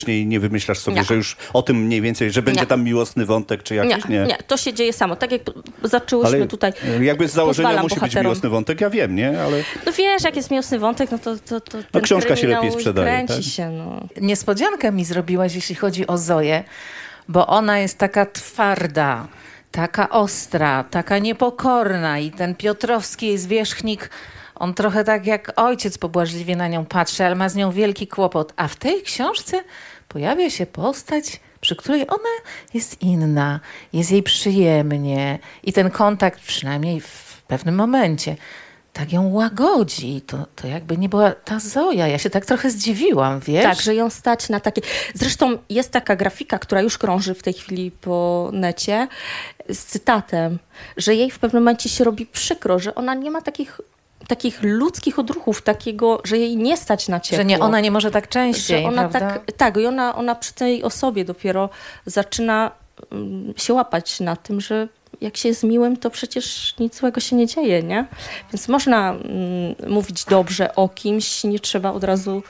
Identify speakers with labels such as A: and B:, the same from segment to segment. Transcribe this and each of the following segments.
A: nie wymyślasz sobie, że już o tym mniej więcej, że będzie tam miłosny wątek, czy jakiś?
B: Nie, to się dzieje samo. Tak jak zaczęłyśmy
A: ale
B: tutaj.
A: jakby z założenia musi
B: bohaterom.
A: być miłosny wątek, ja wiem, nie? Ale...
B: No wiesz, jak jest miłosny wątek, no to ten
A: książka się lepiej sprzedaje.
B: Kręci się, no.
C: Niespodziankę mi zrobiłaś, jeśli chodzi o Zoję, bo ona jest taka twarda, taka ostra, taka niepokorna i ten Piotrowski, jej zwierzchnik, on trochę tak jak ojciec pobłażliwie na nią patrzy, ale ma z nią wielki kłopot. A w tej książce pojawia się postać, przy której ona jest inna, jest jej przyjemnie i ten kontakt, przynajmniej w pewnym momencie, tak ją łagodzi. To jakby nie była ta Zoja. Ja się tak trochę zdziwiłam, wiesz?
B: Tak, że ją stać na takie... Zresztą jest taka grafika, która już krąży w tej chwili po necie z cytatem, że jej w pewnym momencie się robi przykro, że ona nie ma takich ludzkich odruchów, takiego, że jej nie stać na ciepło.
C: Że ona nie może tak częściej,
B: że ona
C: prawda?
B: tak, i ona przy tej osobie dopiero zaczyna się łapać na tym, że jak się jest miłym, to przecież nic złego się nie dzieje, nie? Więc można mówić dobrze o kimś, nie trzeba od razu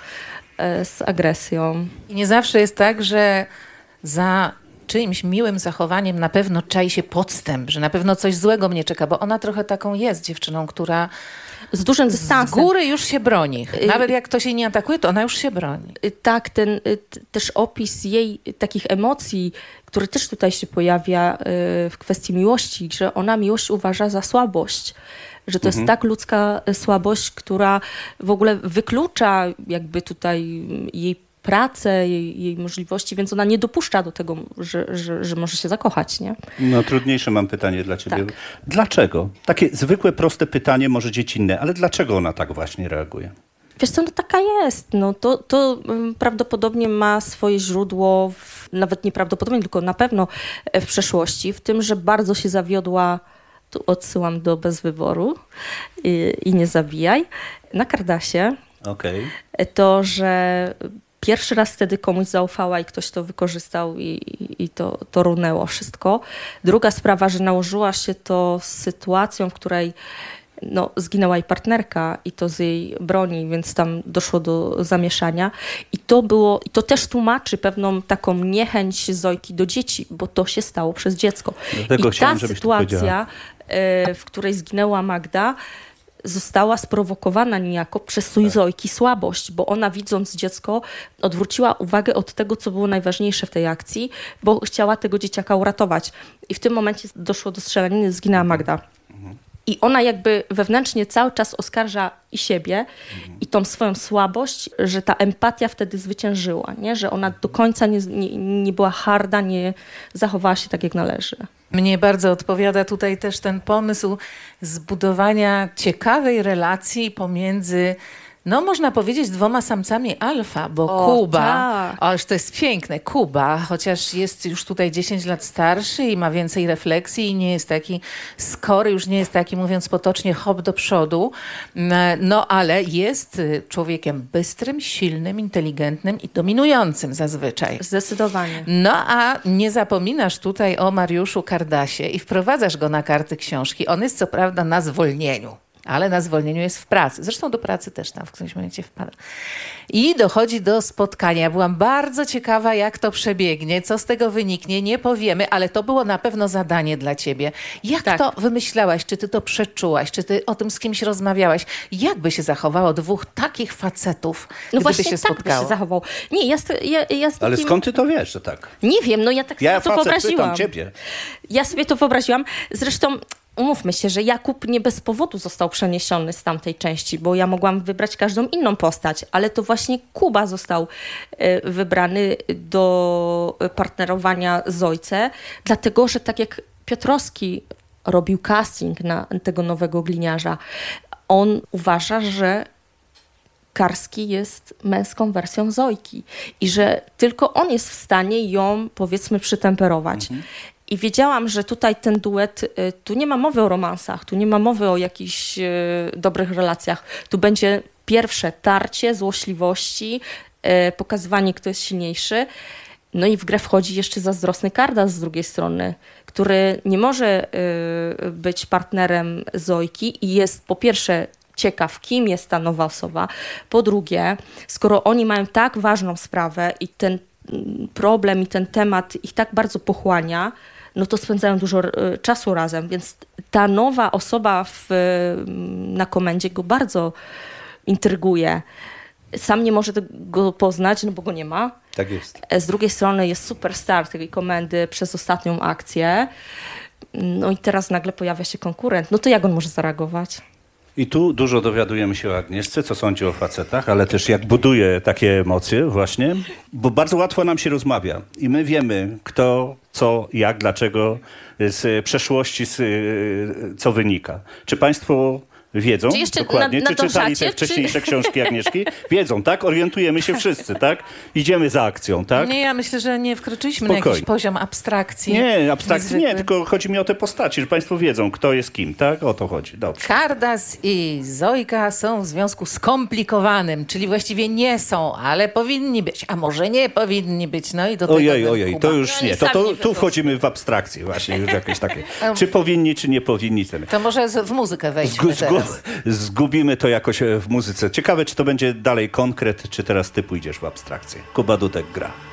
B: z agresją.
C: I nie zawsze jest tak, że za czyimś miłym zachowaniem na pewno czai się podstęp, że na pewno coś złego mnie czeka, bo ona trochę taką jest dziewczyną, która
B: z dużym dystansem.
C: Z góry już się broni. Nawet jak ktoś jej nie atakuje, to ona już się broni.
B: Tak, ten też opis jej takich emocji, który też tutaj się pojawia w kwestii miłości, że ona miłość uważa za słabość. Że to jest tak ludzka słabość, która w ogóle wyklucza jakby tutaj jej pracę, jej możliwości, więc ona nie dopuszcza do tego, że może się zakochać, nie?
A: No trudniejsze mam pytanie dla ciebie.
B: Tak.
A: Dlaczego? Takie zwykłe, proste pytanie, może dziecinne, ale dlaczego ona tak właśnie reaguje?
B: Wiesz co, no taka jest. No, to prawdopodobnie ma swoje źródło, nawet nieprawdopodobnie, tylko na pewno w przeszłości, w tym, że bardzo się zawiodła, tu odsyłam do Bez wyboru i Nie zabijaj, na Kardasie.
A: Okej.
B: To, że pierwszy raz wtedy komuś zaufała i ktoś to wykorzystał i to runęło wszystko. Druga sprawa, że nałożyła się to z sytuacją, w której zginęła jej partnerka i to z jej broni, więc tam doszło do zamieszania. I to też tłumaczy pewną taką niechęć Zojki do dzieci, bo to się stało przez dziecko.
A: Dlatego
B: i ta sytuacja,
A: powiedziała.
B: w której zginęła Magda, została sprowokowana niejako przez Zojki słabość, bo ona widząc dziecko odwróciła uwagę od tego, co było najważniejsze w tej akcji, bo chciała tego dzieciaka uratować. I w tym momencie doszło do strzelaniny, zginęła Magda. I ona jakby wewnętrznie cały czas oskarża i siebie, i tą swoją słabość, że ta empatia wtedy zwyciężyła, nie? Że ona do końca nie była harda, nie zachowała się tak, jak należy.
C: Mnie bardzo odpowiada tutaj też ten pomysł zbudowania ciekawej relacji pomiędzy, można powiedzieć, dwoma samcami alfa, bo Kuba,
B: tak.
C: ależ to jest piękne, Kuba, chociaż jest już tutaj 10 lat starszy i ma więcej refleksji i nie jest taki skory, już nie jest taki, mówiąc potocznie, hop do przodu, ale jest człowiekiem bystrym, silnym, inteligentnym i dominującym zazwyczaj.
B: Zdecydowanie.
C: A nie zapominasz tutaj o Mariuszu Kardasie i wprowadzasz go na karty książki. On jest co prawda na zwolnieniu. Ale na zwolnieniu jest w pracy. Zresztą do pracy też tam w którymś momencie wpada. I dochodzi do spotkania. Byłam bardzo ciekawa, jak to przebiegnie, co z tego wyniknie. Nie powiemy, ale to było na pewno zadanie dla ciebie. Jak to wymyślałaś? Czy ty to przeczułaś? Czy ty o tym z kimś rozmawiałaś? Jak by się zachowało dwóch takich facetów, gdyby się spotkało?
B: By się zachował. Nie, ja
A: Ale skąd ty to wiesz, że tak?
B: Nie wiem, ja tak sobie to wyobraziłam.
A: Ciebie.
B: Ja sobie to wyobraziłam. Zresztą umówmy się, że Jakub nie bez powodu został przeniesiony z tamtej części, bo ja mogłam wybrać każdą inną postać, ale to właśnie Kuba został wybrany do partnerowania z Zojce, dlatego, że tak jak Piotrowski robił casting na tego nowego gliniarza, on uważa, że Karski jest męską wersją Zojki i że tylko on jest w stanie ją, powiedzmy, przytemperować. I wiedziałam, że tutaj ten duet, tu nie ma mowy o romansach, tu nie ma mowy o jakichś dobrych relacjach. Tu będzie pierwsze tarcie, złośliwości, pokazywanie, kto jest silniejszy. No i w grę wchodzi jeszcze zazdrosny Kardas z drugiej strony, który nie może być partnerem Zojki i jest po pierwsze ciekaw, kim jest ta nowa osoba. Po drugie, skoro oni mają tak ważną sprawę i ten problem i ten temat ich tak bardzo pochłania, no to spędzają dużo czasu razem, więc ta nowa osoba na komendzie go bardzo intryguje. Sam nie może go poznać, no bo go nie ma.
A: Tak jest.
B: Z drugiej strony jest superstar tej komendy przez ostatnią akcję. No i teraz nagle pojawia się konkurent. No to jak on może zareagować?
A: I tu dużo dowiadujemy się o Agnieszce, co sądzi o facetach, ale też jak buduje takie emocje właśnie, bo bardzo łatwo nam się rozmawia i my wiemy kto, co, jak, dlaczego, z przeszłości, co wynika. Czy państwo wiedzą
B: Czy jeszcze
A: dokładnie, czy czytali
B: nadążacie,
A: te wcześniejsze książki Agnieszki? Wiedzą, tak? Orientujemy się wszyscy, tak? Idziemy za akcją, tak?
C: Nie, ja myślę, że nie wkroczyliśmy na jakiś
A: Spokojnie.
C: poziom abstrakcji.
A: Nie, abstrakcji nie,
C: niezwykły.
A: tylko chodzi mi o te postaci, że państwo wiedzą, kto jest kim, tak? O to chodzi, dobrze.
C: Kardas i Zojka są w związku skomplikowanym, czyli właściwie nie są, ale powinni być, a może nie powinni być. No i do tego
A: Ojej,
C: Kuba.
A: to już
B: No,
A: nie.
B: oni sami
A: Tu
B: wychodzą.
A: wchodzimy w abstrakcję właśnie, już jakieś takie. Czy powinni, czy nie powinni.
C: To może w muzykę wejdźmy teraz.
A: Zgubimy to jakoś w muzyce. Ciekawe, czy to będzie dalej konkret, czy teraz ty pójdziesz w abstrakcję. Kuba Dudek gra.